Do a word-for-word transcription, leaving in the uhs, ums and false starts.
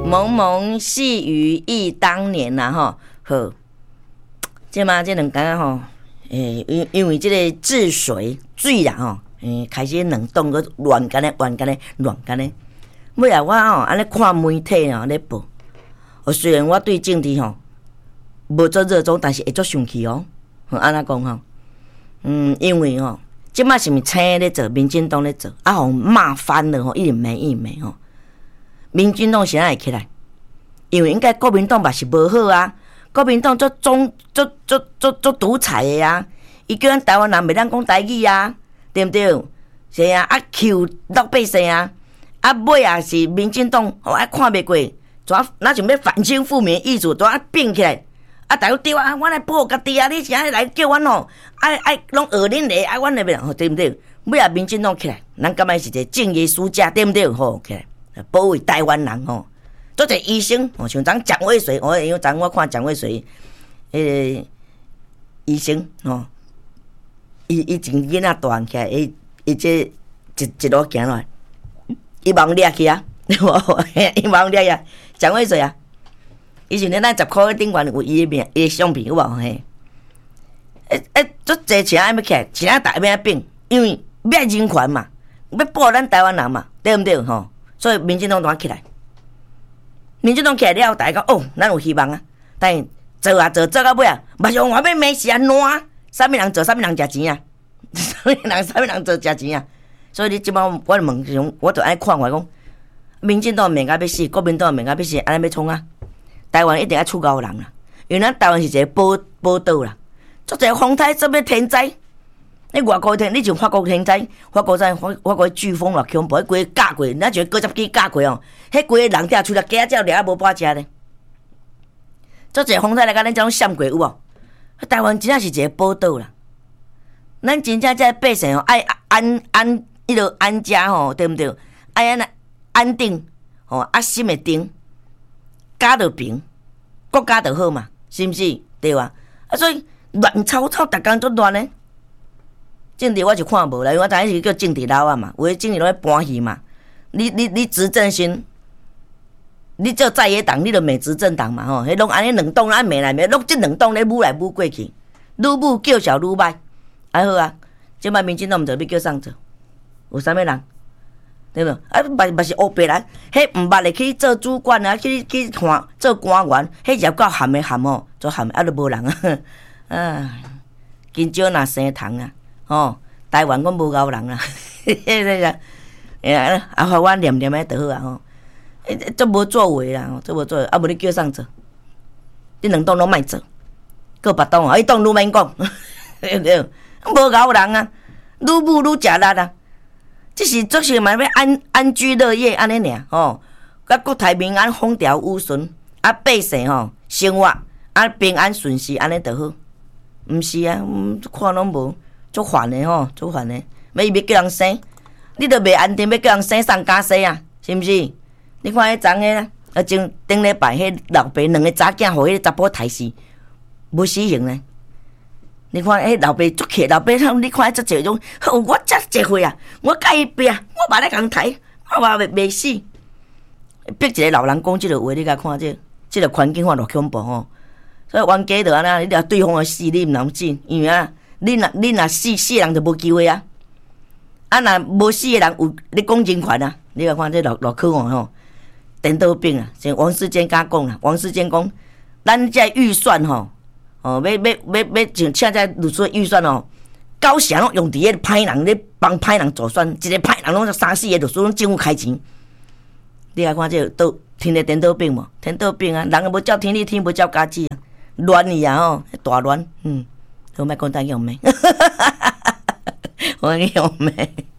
蒙蒙细雨忆当年呐、啊、吼，好，即嘛即两天吼，诶、欸，因因为即个治水水啦吼，诶、欸，开始两栋个乱干咧，乱干咧，乱干咧。尾啊，我吼安尼看媒体吼咧报，哦，虽然我对政治吼无做热衷，但是会足生气哦。安怎讲吼？嗯，因为吼，即摆是毋是青咧做，民进党咧做，啊，互骂翻了吼，一没一没吼。民进党现在会起来，因为应该国民党嘛是无好啊，国民党做总做做做做独裁的啊，伊叫咱台湾人袂当讲台语啊，对毋对？是啊，啊扣老百姓啊，啊尾啊是民进党，哦啊看袂过，怎哪想要反清复明意思，怎啊变起来？啊，大家对啊，我来保护家己啊，你是安尼来叫阮吼，爱爱拢学恁咧，爱阮那边吼，对毋对？尾啊民进党起来，咱感觉是一个正义输家，对毋对？吼起来。保卫台湾人吼，做者医生吼，像咱蒋渭水，我因为昨我看蒋渭水，诶、欸，医生吼，伊伊真囡仔大起来，伊伊这一一路行来，伊忙掠去啊，伊忙掠啊，蒋渭水啊，以前咧咱十箍顶悬有伊诶名，伊诶相片有无嘿？诶诶，做者钱爱要起来，钱大要变，因为要人权嘛，要保护咱台湾人嘛，对毋对吼？所以民进党怎起来？民进党起来了，大家讲哦，咱有希望啊！但是做啊做做到尾啊，马上我要美是安烂，啥物人做，啥物人食钱啊？啥物人啥物人做食钱啊？所以你即摆我就问种，我就爱看我讲，民进党命甲要死，国民党命甲要死，安尼要创啊？台湾一定要出高人啦，因为咱台湾是一个宝宝岛啦，做一个风台做要天灾。你外国天，你像法国天灾，法国灾，法法国飓风偌恐怖，迄规个架过，咱就九十几架过哦，迄规个人遐出来鸡仔鸟掠啊无半只咧。做一个风台来甲咱种闪过有无？台湾真正是一个宝岛啦，咱真正这百姓哦爱安安迄落安家吼，对毋对？爱安安定吼，啊心会定，家就平，国家就好嘛，是毋是？对啊，啊所以乱吵吵，逐工做乱咧。政治我就看无啦，因为我知影是叫政治佬啊嘛，有诶政治佬咧搬戏嘛。你你你执政时，你做在野党，你就骂执政党嘛吼，迄拢安尼两党安骂来骂，拢即两党咧舞来舞过去，愈舞叫嚣愈歹。啊好啊，即摆民进党毋知要叫啥做，有啥物人？对无？啊，嘛嘛是黑白人，迄毋捌会去做主管啊，去去看做官员，迄也够含诶含吼，做含啊都无人啊。啊，金蕉若生虫啊！哦，台湾我无够人啦，迄个哎呀，啊，互我念念诶就好啊吼，这无作为啦，这无作为，啊无你叫啥做？你两党拢莫做，个别党啊，伊党愈免讲，对不对？无够人啊，愈舞愈食力啊，即是做是嘛要安安居乐业安尼尔吼，甲国泰民安风调雨顺，啊百姓吼生活啊平安顺遂安尼就好，毋是啊，嗯，看拢无。足烦的吼，足烦的。要伊要叫人生，你都袂安定，要叫人生上加生啊，是毋是？你看迄昨个啦，啊，前顶礼拜迄老爸两个查囝，互迄查甫刣死，无死刑呢。你看迄老爸足气，老爸你看足这种，我遮一岁啊，我甲伊拼，我嘛咧共刣，我嘛袂袂死。逼一个老人讲即个话，你甲看这，即个环境看偌恐怖吼。所以冤家就安尼，你掠对方诶死，你毋通死，因为啊。你若你若死死人就无机会啊！啊，若无死的人有你讲人权啊！你来看这老老科王吼，颠倒病啊！像王世坚甲讲啦，王世坚讲，咱这预算吼，哦，要要要要像现在律师预算哦，高时拢用伫迄歹人咧帮歹人做选，一个歹人拢三四个律师拢政府开钱。你来看这倒天的颠倒病无？颠倒病啊！人无照天理，天无照家己啊！乱去啊吼，大乱，嗯。我莫讲单用咩，我用咩。